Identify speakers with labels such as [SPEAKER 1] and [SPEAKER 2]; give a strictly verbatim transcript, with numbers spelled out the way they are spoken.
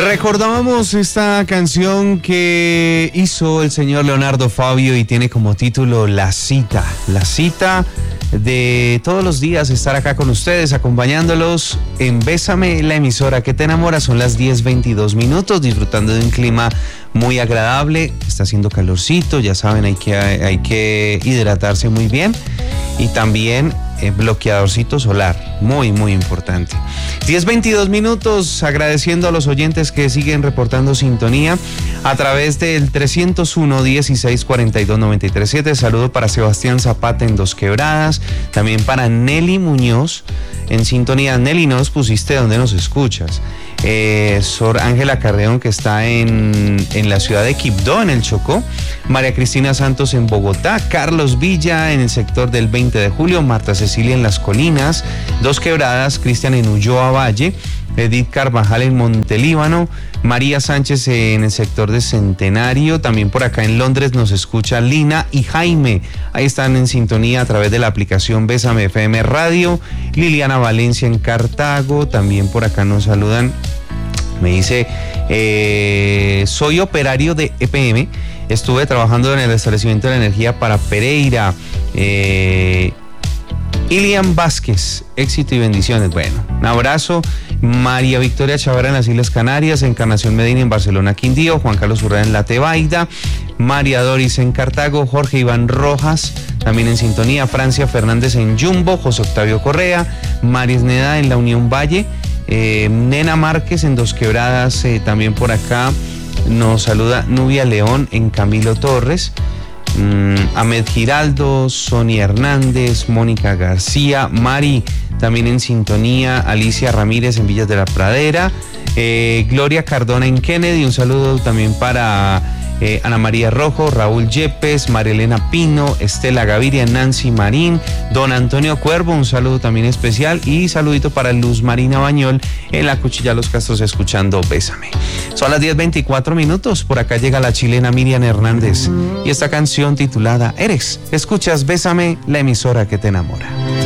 [SPEAKER 1] Recordábamos esta canción que hizo el señor Leonardo Fabio y tiene como título La Cita. La cita de todos los días estar acá con ustedes, acompañándolos en Bésame, la emisora que te enamora. Son las diez veintidós minutos, disfrutando de un clima muy agradable. Está haciendo calorcito, ya saben, hay que, hay que hidratarse muy bien. Y también eh, bloqueadorcito solar, muy, muy importante. diez veintidós minutos, agradeciendo a los oyentes que siguen reportando sintonía a través del trescientos uno, dieciséis, cuarenta y dos, noventa y tres siete. Saludo para Sebastián Zapata en Dos Quebradas, también para Nelly Muñoz en sintonía. Nelly, nos pusiste donde nos escuchas. Eh, Sor Ángela Carreón, que está en, en la ciudad de Quibdó, en el Chocó. María Cristina Santos en Bogotá. Carlos Villa en el sector del veinte de julio. Marta Cecilia en Las Colinas. Dos Quebradas. Cristian en Ulloa Valle. Edith Carvajal en Montelíbano. María Sánchez en el sector de Centenario. También por acá en Londres nos escucha Lina y Jaime. Ahí están en sintonía a través de la aplicación Bésame F M Radio. Liliana Valencia en Cartago. También por acá nos saludan. Me dice, eh, soy operario de E P M. Estuve trabajando en el establecimiento de la energía para Pereira. Eh, Ilian Vázquez, éxito y bendiciones. Bueno, un abrazo. María Victoria Chavara en las Islas Canarias, Encarnación Medina en Barcelona, Quindío, Juan Carlos Urrea en La Tebaida, María Doris en Cartago, Jorge Iván Rojas también en sintonía, Francia Fernández en Jumbo, José Octavio Correa, Maris Neda en La Unión Valle, eh, Nena Márquez en Dos Quebradas, eh, también por acá nos saluda Nubia León en Camilo Torres. Mm, Ahmed Giraldo, Sonia Hernández, Mónica García, Mari también en sintonía, Alicia Ramírez en Villas de la Pradera, eh, Gloria Cardona en Kennedy, un saludo también para eh, Ana María Rojo, Raúl Yepes, Marilena Pino, Estela Gaviria, Nancy Marín, Don Antonio Cuervo, un saludo también especial y saludito para Luz Marina Bañol en la Cuchilla Los Castros escuchando Bésame. Son las diez veinticuatro minutos, por acá llega la chilena Miriam Hernández y esta canción titulada Eres. Escuchas Bésame, la emisora que te enamora.